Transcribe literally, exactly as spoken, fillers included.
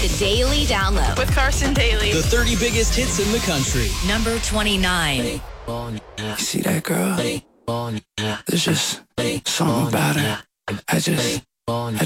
The Daily Download. With Carson Daly. The thirty biggest hits in the country. Number twenty-nine. You see that girl? There's just something about her. I just... I